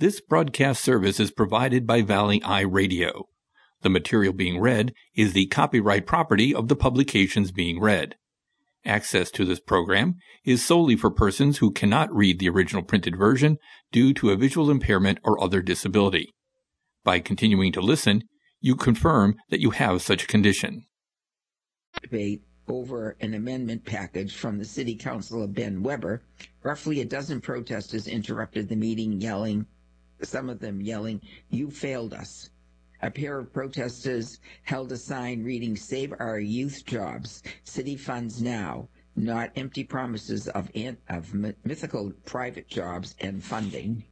This broadcast service is provided by Valley Eye Radio. The material being read is the copyright property of the publications being read. Access to this program is solely for persons who cannot read the original printed version due to a visual impairment or other disability. By continuing to listen, you confirm that you have such a condition. Debate over an amendment package from the City Council of Ben Weber. Roughly a dozen protesters interrupted the meeting, some of them yelling, "You failed us." A pair of protesters held a sign reading, "Save our youth jobs, city funds now, not empty promises of mythical private jobs and funding."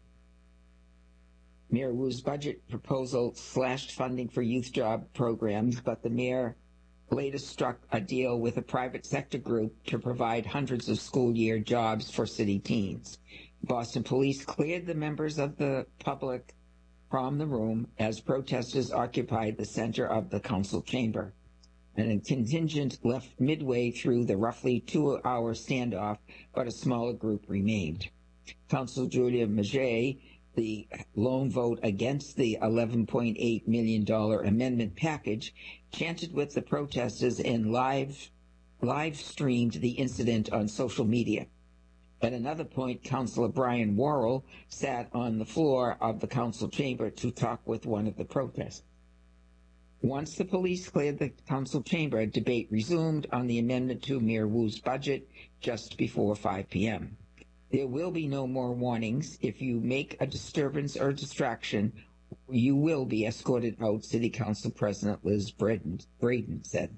Mayor Wu's budget proposal slashed funding for youth job programs, but the mayor later struck a deal with a private sector group to provide hundreds of school year jobs for city teens. Boston police cleared the members of the public from the room as protesters occupied the center of the council chamber. And a contingent left midway through the roughly 2-hour standoff, but a smaller group remained. Councilor Julia Maget, the lone vote against the $11.8 million amendment package, chanted with the protesters and live streamed the incident on social media. At another point, Councilor Brian Worrell sat on the floor of the council chamber to talk with one of the protesters. Once the police cleared the council chamber, debate resumed on the amendment to Mayor Wu's budget just before 5 p.m. There will be no more warnings. If you make a disturbance or distraction, you will be escorted out, City Council President Liz Braden said.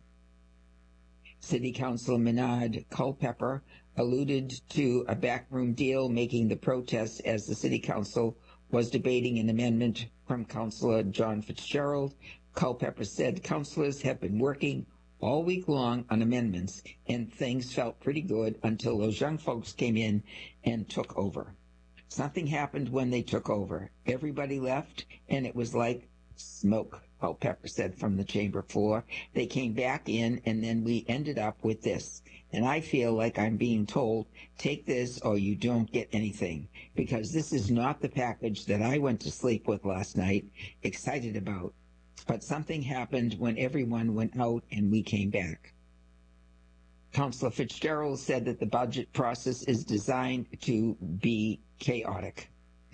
City Councilor Minard Culpepper alluded to a backroom deal making the protests as the City Council was debating an amendment from Councilor John Fitzgerald. Culpepper said councilors have been working all week long on amendments, and things felt pretty good until those young folks came in and took over. Something happened when they took over. Everybody left, and it was like smoke, Culpepper said from the chamber floor. They came back in, and then we ended up with this. And I feel like I'm being told, take this or you don't get anything, because this is not the package that I went to sleep with last night, excited about. But something happened when everyone went out and we came back. Councilor Fitzgerald said that the budget process is designed to be chaotic.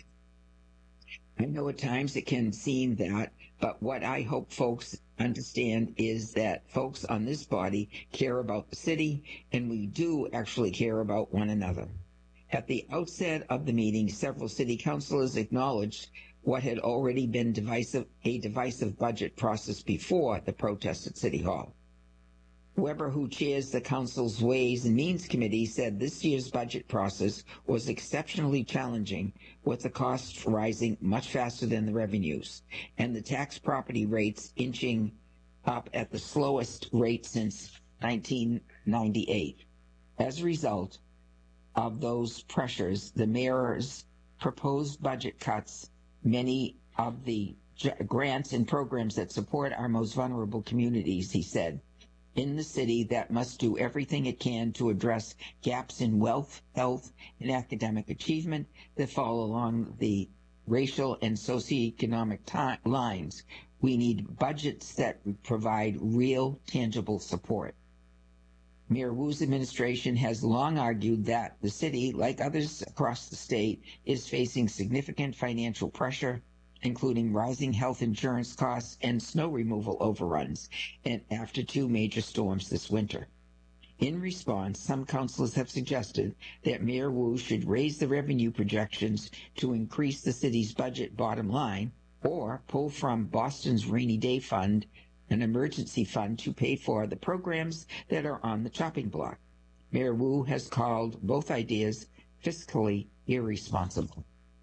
I know at times it can seem that, but what I hope folks understand is that folks on this body care about the city, and we do actually care about one another. At the outset of the meeting, several city councilors acknowledged what had already been a divisive budget process before the protest at City Hall. Weber, who chairs the council's Ways and Means Committee, said this year's budget process was exceptionally challenging, with the costs rising much faster than the revenues, and the tax property rates inching up at the slowest rate since 1998. As a result of those pressures, the mayor's proposed budget cuts many of the grants and programs that support our most vulnerable communities, he said, in the city that must do everything it can to address gaps in wealth, health, and academic achievement that fall along the racial and socioeconomic lines. We need budgets that provide real, tangible support. Mayor Wu's administration has long argued that the city, like others across the state, is facing significant financial pressure, including rising health insurance costs and snow removal overruns, and after 2 major storms this winter. In response, some councilors have suggested that Mayor Wu should raise the revenue projections to increase the city's budget bottom line, or pull from Boston's Rainy Day Fund, an emergency fund, to pay for the programs that are on the chopping block. Mayor Wu has called both ideas fiscally irresponsible.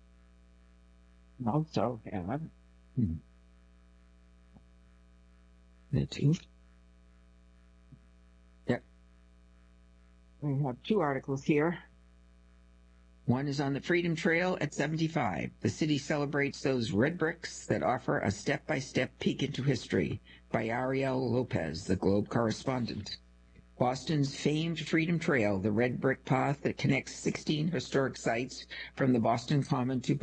Also have the two. Yep. We have 2 articles here. One is on the Freedom Trail at 75. The city celebrates those red bricks that offer a step-by-step peek into history, by Ariel Lopez, the Globe correspondent. Boston's famed Freedom Trail, the red brick path that connects 16 historic sites from the Boston Common to